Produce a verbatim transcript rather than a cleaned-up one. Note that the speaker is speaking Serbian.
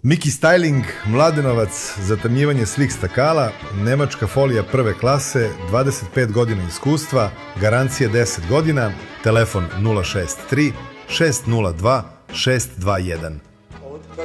Miki Styling, Mladenovac, zatamnjivanje svih stakala, nemačka folija prve klase, dvadeset pet godina iskustva, garancije deset godina, telefon nula šest tri šest nula dva šest dva jedan.